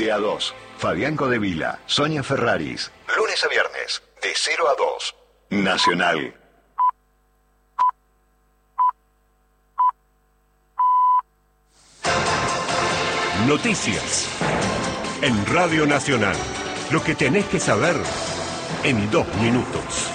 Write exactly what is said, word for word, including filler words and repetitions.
De a dos, Fabián Codevila, Sonia Ferraris. Lunes a viernes, de cero a dos. Nacional. Noticias. En Radio Nacional. Lo que tenés que saber en dos minutos.